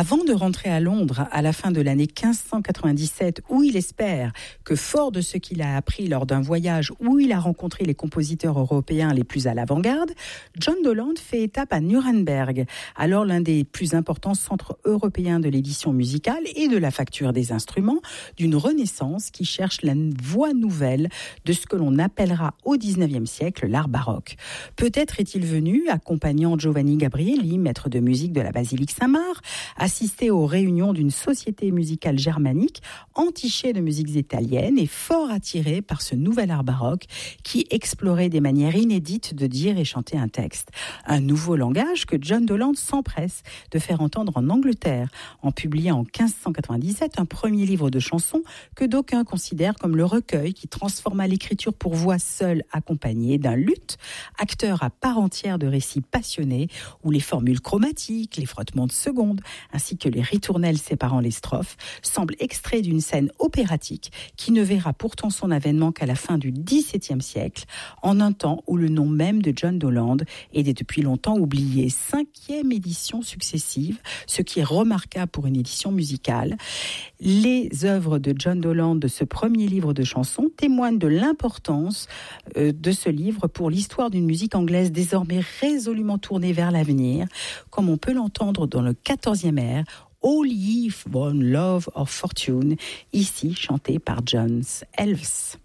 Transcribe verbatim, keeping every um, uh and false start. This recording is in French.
Avant de rentrer à Londres à la fin de l'année quinze cent quatre-vingt-dix-sept, où il espère que, fort de ce qu'il a appris lors d'un voyage où il a rencontré les compositeurs européens les plus à l'avant-garde, John Dowland fait étape à Nuremberg, alors l'un des plus importants centres européens de l'édition musicale et de la facture des instruments, d'une renaissance qui cherche la voie nouvelle de ce que l'on appellera au dix-neuvième siècle l'art baroque. Peut-être est-il venu, accompagnant Giovanni Gabrieli, maître de musique de la basilique Saint-Marc, assister aux réunions d'une société musicale germanique entichée de musiques italiennes et fort attiré par ce nouvel art baroque qui explorait des manières inédites de dire et chanter un texte. Un nouveau langage que John Dowland s'empresse de faire entendre en Angleterre, en publiant en quinze cent quatre-vingt-dix-sept un premier livre de chansons que d'aucuns considèrent comme le recueil qui transforma l'écriture pour voix seule accompagnée d'un luth, acteur à part entière de récits passionnés où les formules chromatiques, les frottements de secondes, ainsi que les ritournelles séparant les strophes, semblent extraits d'une scène opératique qui ne verra pourtant son avènement qu'à la fin du dix-septième siècle, en un temps où le nom même de John Dowland est depuis longtemps oublié. Cinquième édition successive, ce qui est remarquable pour une édition musicale. Les œuvres de John Dowland de ce premier livre de chansons témoignent de l'importance euh, de ce livre pour l'histoire d'une musique anglaise désormais résolument tournée vers l'avenir, comme on peut l'entendre dans le quatorzième air, All Ye One Love of Fortune, ici chanté par John Elves.